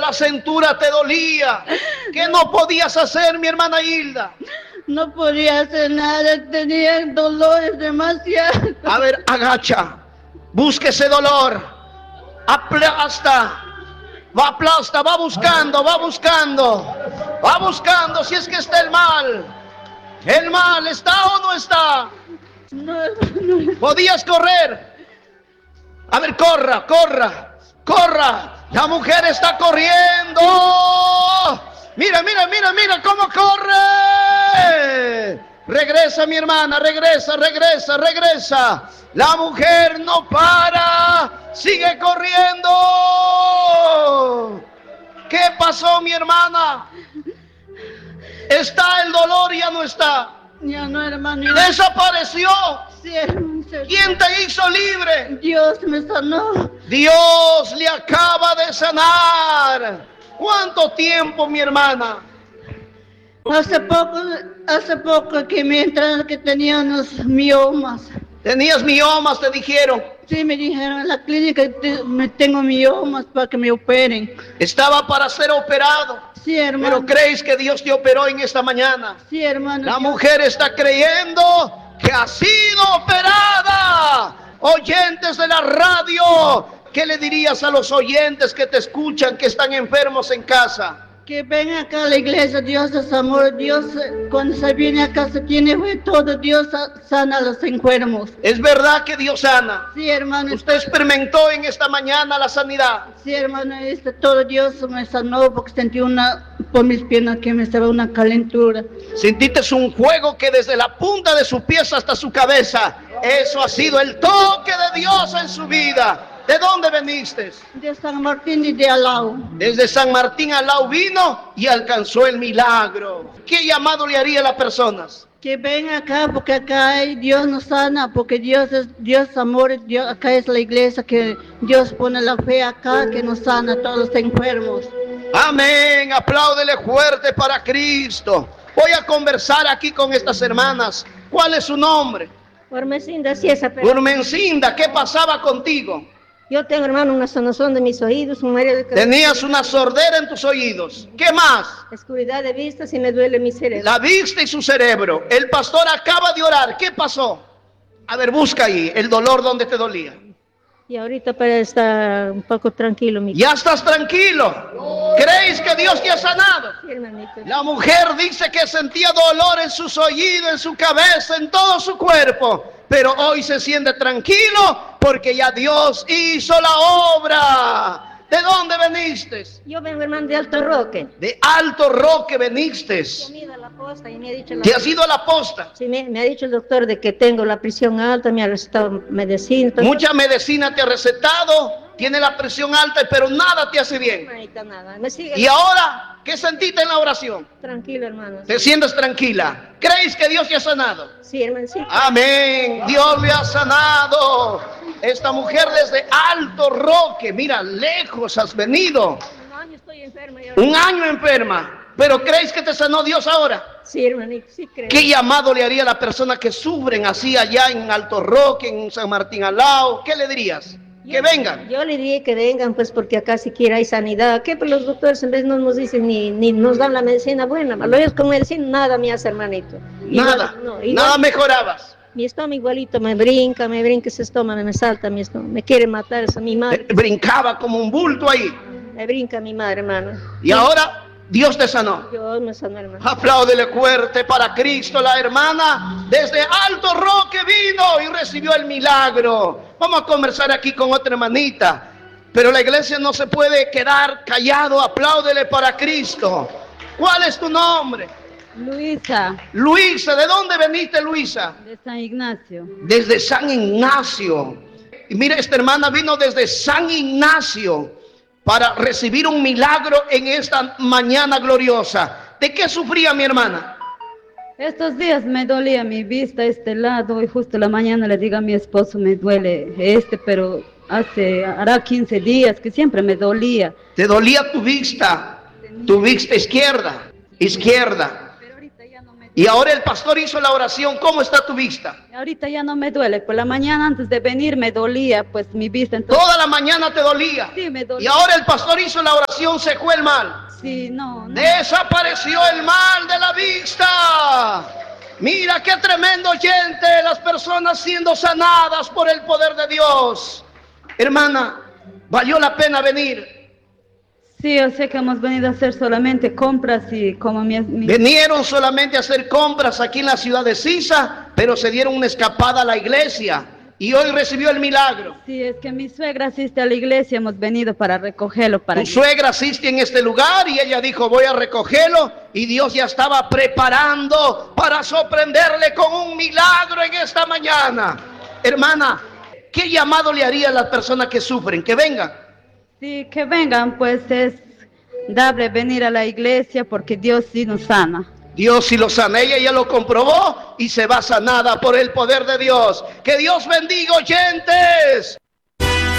la cintura te dolía. ¿Qué no podías hacer, mi hermana Hilda? No podía hacer nada, tenía dolores demasiado. A ver, agacha, busque ese dolor, aplasta, va buscando, si es que está el mal está o no está. No. Podías correr. A ver, corra, la mujer está corriendo. Mira cómo corre. Regresa, mi hermana, regresa. La mujer no para, sigue corriendo. ¿Qué pasó, mi hermana? ¿Está el dolor? Ya no está. Ya no, hermano. Desapareció. Sí, hermano. ¿Quién te hizo libre? Dios me sanó. Dios le acaba de sanar. ¿Cuánto tiempo, mi hermana? Hace poco que me entraron que tenía unos miomas. ¿Tenías miomas, te dijeron? Sí, me dijeron en la clínica me tengo miomas para que me operen. Estaba para ser operado. Sí, hermano. Pero ¿crees que Dios te operó en esta mañana? Sí, hermano. La mujer está creyendo que ha sido operada. Oyentes de la radio, ¿qué le dirías a los oyentes que te escuchan, que están enfermos en casa? Que ven acá a la iglesia, Dios es amor, Dios cuando se viene acá se tiene fe todo, Dios sana a los enfermos. ¿Es verdad que Dios sana? Sí, hermano. ¿Usted experimentó en esta mañana la sanidad? Sí, hermano, todo Dios me sanó porque sentí por mis piernas que me estaba una calentura. Sentiste un fuego que desde la punta de su pies hasta su cabeza, eso ha sido el toque de Dios en su vida. ¿De dónde veniste? De San Martín y de Alao. Desde San Martín Alao vino y alcanzó el milagro. ¿Qué llamado le haría a las personas? Que ven acá porque acá Dios nos sana, porque Dios es amor, Dios, acá es la iglesia que Dios pone la fe acá, que nos sana a todos los enfermos. Amén, apláudele fuerte para Cristo. Voy a conversar aquí con estas hermanas. ¿Cuál es su nombre? Urmencinda, sí, esa persona. Urmencinda, ¿qué pasaba contigo? Yo tengo, hermano, una sonazón de mis oídos, un mareo de cabeza. Tenías una sordera en tus oídos. ¿Qué más? Oscuridad de vista, si me duele mi cerebro. La vista y su cerebro. El pastor acaba de orar. ¿Qué pasó? A ver, busca ahí el dolor donde te dolía. Y ahorita para estar un poco tranquilo, mi. Ya estás tranquilo. ¿Creéis que Dios te ha sanado? Sí, hermanito. La mujer dice que sentía dolor en sus oídos, en su cabeza, en todo su cuerpo. Pero hoy se siente tranquilo porque ya Dios hizo la obra. ¿De dónde veniste? Yo vengo, hermano, de Alto Roque. De Alto Roque veniste. Yo me he ido a la posta y me ha dicho ¿Te has ido a la posta? Sí, me ha dicho el doctor de que tengo la presión alta, me ha recetado medicina. Mucha medicina te ha recetado, tiene la presión alta, pero nada te hace bien. Hermanita, nada. Me sigue. ¿Y ahora qué sentiste en la oración? Tranquilo, hermano. ¿Te sientes tranquila? ¿Crees que Dios te ha sanado? Sí, hermano, sí. Amén, Dios le ha sanado. Esta mujer desde Alto Roque, mira, lejos has venido. Un año estoy enferma. Un año enferma. ¿Pero crees que te sanó Dios ahora? Sí, hermanito, sí creo. ¿Qué llamado le haría a las personas que sufren así allá en Alto Roque, en San Martín Alao? ¿Qué le dirías? Que vengan. Yo le diría que vengan, pues, porque acá siquiera hay sanidad. ¿Qué? Pues los doctores en vez no nos dicen ni nos dan la medicina buena. Lo ellos con medicina nada me hace, hermanito. Nada, nada mejorabas. Mi estómago igualito me brinca ese estómago, me salta mi estómago. Me quiere matar esa mi madre. Brincaba como un bulto ahí. Me brinca mi madre, hermano. Y ahora Dios te sanó. Dios me sanó, hermano. Apláudele fuerte para Cristo. La hermana desde Alto Roque vino y recibió el milagro. Vamos a conversar aquí con otra hermanita. Pero la iglesia no se puede quedar callado. Apláudele para Cristo. ¿Cuál es tu nombre? Luisa. Luisa, ¿de dónde veniste, Luisa? De San Ignacio. Desde San Ignacio. Y mira, esta hermana vino desde San Ignacio para recibir un milagro en esta mañana gloriosa. ¿De qué sufría mi hermana? Estos días me dolía mi vista este lado y justo la mañana le digo a mi esposo me duele pero hará 15 días que siempre me dolía. ¿Te dolía tu vista? Tu vista izquierda. Pero ahorita ya no me Y ahora el pastor hizo la oración. ¿Cómo está tu vista? Ahorita ya no me duele, por la mañana antes de venir me dolía pues mi vista. Entonces, Toda la mañana te dolía. sí, me Y dolía. ahora el pastor hizo la oración, se fue el mal. Sí, no. Desapareció el mal de la vista. Mira qué tremendo, oyente, las personas siendo sanadas por el poder de Dios. Hermana, valió la pena venir. Sí, yo sé que hemos venido a hacer solamente compras y como Vinieron solamente a hacer compras aquí en la ciudad de Sisa, pero se dieron una escapada a la iglesia y hoy recibió el milagro. Sí, es que mi suegra asiste a la iglesia, hemos venido para recogerlo. Tu suegra asiste en este lugar y ella dijo, voy a recogerlo, y Dios ya estaba preparando para sorprenderle con un milagro en esta mañana. Hermana, ¿qué llamado le haría a las personas que sufren? Que vengan. Sí, que vengan, pues es darle venir a la iglesia porque Dios sí nos sana. Dios sí lo sana, ella ya lo comprobó y se va sanada por el poder de Dios. Que Dios bendiga, oyentes.